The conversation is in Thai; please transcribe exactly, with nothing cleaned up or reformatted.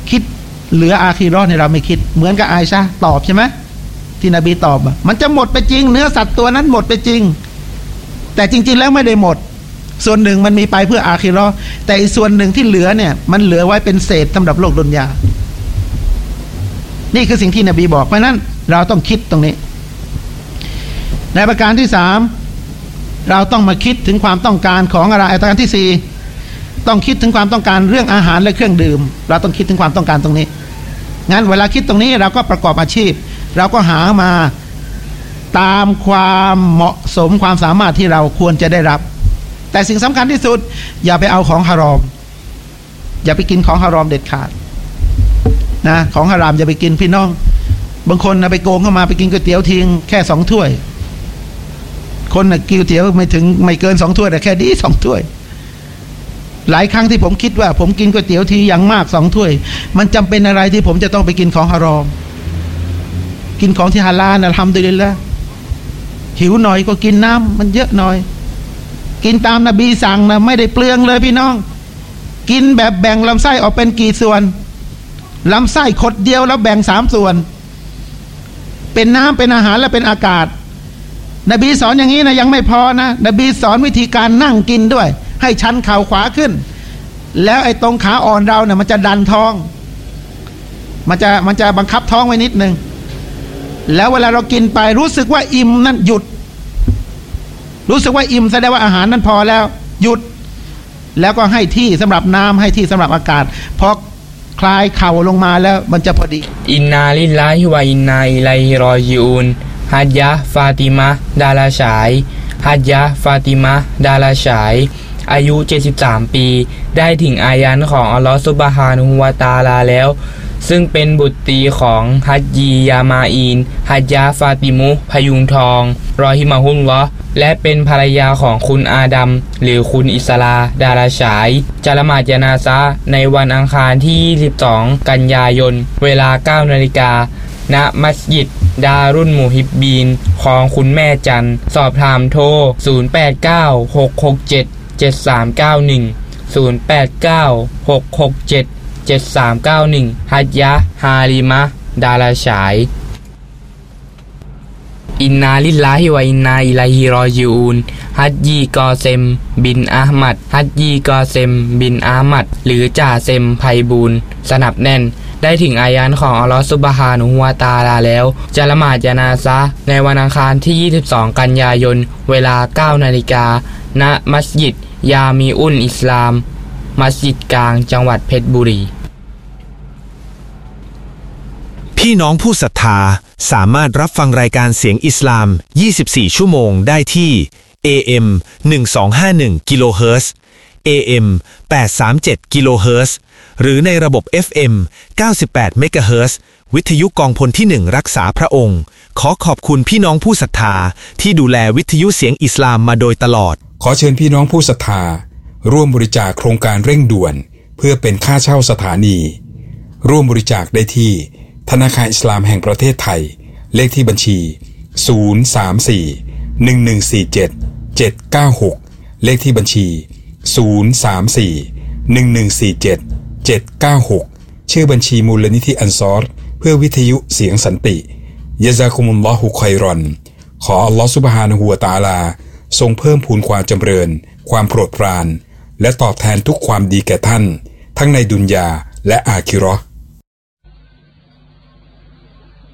คิดเหลืออาคีเราะห์เนี่ยเราไม่คิดเหมือนกับอาอิชะห์ตอบใช่ไหมที่นบีตอบมันจะหมดไปจริงเนื้อสัตว์ตัวนั้นหมดไปจริงแต่จริงๆแล้วไม่ได้หมดส่วนหนึ่งมันมีไปเพื่ออาคีเราะห์แต่อีกส่วนหนึ่งที่เหลือเนี่ยมันเหลือไว้เป็นเศษสำหรับโลกดุนยานี่คือสิ่งที่นบีบอกเพราะนั้นเราต้องคิดตรงนี้ในประการที่สามเราต้องมาคิดถึงความต้องการของอะไรประการที่สี่ต้องคิดถึงความต้องการเรื่องอาหารและเครื่องดื่มเราต้องคิดถึงความต้องการตรงนี้งั้นเวลาคิดตรงนี้เราก็ประกอบอาชีพเราก็หามาตามความเหมาะสมความสามารถที่เราควรจะได้รับแต่สิ่งสำคัญที่สุดอย่าไปเอาของฮารอมอย่าไปกินของฮารอมเด็ดขาดนะของฮารามอย่าไปกินพี่น้องบางคนนะไปโกงเข้ามาไปกินก๋วยเตี๋ยวทิ้งแค่สองถ้วยคนนะกินก๋วยเตี๋ยวไม่ถึงไม่เกินสองถ้วยแต่แค่ดีสองถ้วยหลายครั้งที่ผมคิดว่าผมกินก๋วยเตี๋ยวทีอย่างมากสองถ้วยมันจำเป็นอะไรที่ผมจะต้องไปกินของฮารอมกินของที่ฮาลาลอัลฮัมดุลิลละห์หิวหน่อยก็กินน้ำมันเยอะหน่อยกินตามนบีสั่งนะไม่ได้เปลืองเลยพี่น้องกินแบบแบ่งลำไส้ออกเป็นกี่ส่วนลำไส้ขดเดียวแล้วแบ่งสามส่วนเป็นน้ำเป็นอาหารและเป็นอากาศนบีสอนอย่างนี้นะยังไม่พอนะนบีสอนวิธีการนั่งกินด้วยให้ชันเข่าขวาขึ้นแล้วไอ้ตรงขาอ่อนเราเนี่ยมันจะดันท้องมันจะมันจะบังคับท้องไว้นิดนึงแล้วเวลาเรากินไปรู้สึกว่าอิ่มนั่นหยุดรู้สึกว่าอิ่มแสดงว่าอาหารนั้นพอแล้วหยุดแล้วก็ให้ที่สำหรับน้ำให้ที่สำหรับอากาศพอคลายเข่าลงมาแล้วมันจะพอดีอินนาลิลลาฮิวะอินนาอิลัยฮิรอญิอูนฮัจญะฟาติมะดาราฉายฮัจญะฟาติมะดาราฉายอายุเจ็ดสิบสามปีได้ถึงอายันของอัลลอฮฺซุบฮานะฮูวะตะอาลาแล้วซึ่งเป็นบุตรีของฮัจญียามาอีนฮัจญะฟาติมุพยุงทองรอฮิมะฮุลลอฮ์และเป็นภรรยาของคุณอาดัมหรือคุณอิสลาดาราฉายจะละหมาดญะนาซะห์ในวันอังคารที่ยี่สิบสองกันยายนเวลา เก้านาฬิกา ณมัสยิดดารุนมุฮิบบีนของคุณแม่จันสอบถามโทรศูนย์ แปด เก้า หก หก เจ็ด เจ็ด สาม เก้า หนึ่ง ศูนย์ แปด เก้า หก หก เจ็ด เจ็ด สาม เก้า หนึ่งฮัจญะฮาลิมะดาราฉายอินนาลิลลาฮิวะอินนาอิลัยฮิรอญิอูนฮัจญีกอเซมบินอะห์มัดฮัจญีกอเซมบินอะห์มัดหรือจ่าเซมไพบูลย์สนับแน่นได้ถึงอายันของอัลลอฮฺซุบฮานะฮูวะตะอาลาแล้วจะละหมาดญะนาซะห์ในวันอังคารที่ยี่สิบสองกันยายนเวลา เก้านาฬิกา ณมัสยิดยามีอุลอิสลามมัสยิดกลางจังหวัดเพชรบุรีพี่น้องผู้ศรัทธาสามารถรับฟังรายการเสียงอิสลามยี่สิบสี่ชั่วโมงได้ที่ เอ เอ็ม หนึ่งพันสองร้อยห้าสิบเอ็ด กิโลเฮิรตซ์ เอ เอ็ม แปดร้อยสามสิบเจ็ด กิโลเฮิรตซ์ หรือในระบบ เอฟ เอ็ม เก้าสิบแปด เมกะเฮิรตซ์ วิทยุกองพลที่หนึ่งรักษาพระองค์ขอขอบคุณพี่น้องผู้ศรัทธาที่ดูแลวิทยุเสียงอิสลามมาโดยตลอดขอเชิญพี่น้องผู้ศรัทธาร่วมบริจาคโครงการเร่งด่วนเพื่อเป็นค่าเช่าสถานีร่วมบริจาคได้ที่ธนาคารอิสลามแห่งประเทศไทยเลขที่บัญชีศูนย์ สาม สี่ หนึ่ง หนึ่ง สี่ เจ็ด เจ็ด เก้า หกเลขที่บัญชีศูนย์ สาม สี่ หนึ่ง หนึ่ง สี่ เจ็ด เจ็ด เก้า หกชื่อบัญชีมูลนิธิอันซอรเพื่อวิทยุเสียงสันติยะซากุมุลลอฮุค็อยรอนขออัลลอฮฺซุบฮานะฮูวะตะอาลาทรงเพิ่มพูนความจำเริญความโปรดปรานและตอบแทนทุกความดีแก่ท่านทั้งในดุนยาและอาคิเราะห์